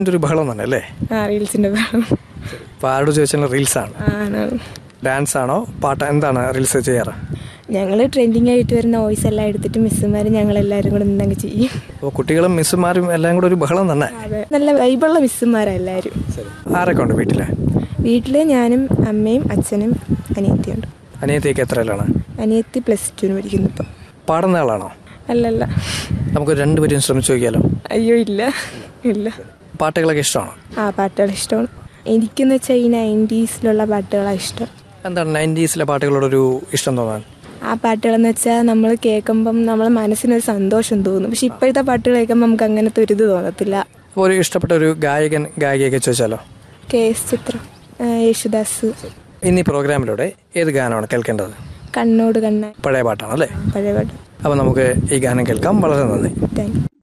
ഒരു ബഹളം തന്നെ അല്ലേ? റീൽസിന്റെ ബഹളം. അപ്പോൾ ആരോട് ചോദിച്ചാൽ റീൽസാണ്. ഡാൻസ് ആണോ പാട്ട്, എന്താണ് റീൽസ് ചെയ്യാറ്? ഞങ്ങൾ ട്രെൻഡിങ് ആയിട്ട് വരുന്ന വോയിസ് എല്ലാം എടുത്തിട്ട് മിസ്സുമാരും ഞങ്ങളെല്ലാവരും കൂടെ നിന്നങ്ങ് ചെയ്യും. അപ്പോൾ കുട്ടികളും മിസ്സുമാരും എല്ലാം കൂടെ ഒരു ബഹളം തന്നെ. അതെ, നല്ല വൈബുള്ള മിസ്സുമാരാണ് എല്ലാവരും. ആരൊക്കെ ഉണ്ട് വീട്ടിൽ ഞാനും അമ്മയും അച്ഛനും അനിയത്തിയുണ്ട്. അനിയത്തിയൊക്കെ എത്രയിലാണ്? അനിയത്തി +2 പഠിക്കുന്നു ഇപ്പം. പാടുന്ന ആളാണോ? അല്ലല്ല. നമുക്ക് രണ്ടുപേരും ശ്രമിച്ചു നോക്കിയാലോ? അയ്യോ ഇല്ല. പാട്ടുകളൊക്കെ ഇഷ്ടമാണോ? പാട്ടുകൾ ഇഷ്ടമാണ്. എനിക്കെന്ന് വെച്ചാൽ ഈ 90s പാട്ടുകളാണ് ഇഷ്ടം. എന്താണ് 90s പാട്ടുകളോടൊരു ഇഷ്ടം തോന്നാൻ? ആ പാട്ടുകളെന്ന് വെച്ചാൽ നമ്മൾ കേൾക്കുമ്പം നമ്മളെ മനസ്സിനൊരു സന്തോഷം തോന്നും. പക്ഷെ ഇപ്പോഴത്തെ പാട്ടുകൾ കേൾക്കുമ്പോൾ നമുക്ക് അങ്ങനത്തെ ഒരു ഇത് തോന്നത്തില്ല. അപ്പോൾ ഒരു ഇഷ്ടപ്പെട്ട ഒരു ഗായകൻ ഗായികയൊക്കെ ചോദിച്ചാലോ? KS ചിത്ര, യേശുദാസ്. ഇന്നീ പ്രോഗ്രാമിലൂടെ ഏത് ഗാനമാണ് കേൾക്കേണ്ടത്? കണ്ണോട് കണ്ണാൻ. പഴയ പാട്ടാണല്ലേ? പഴയ പാട്ട്. അപ്പോൾ നമുക്ക് ഈ ഗാനം കേൾക്കാം. വളരെ നന്ദി. Thank you.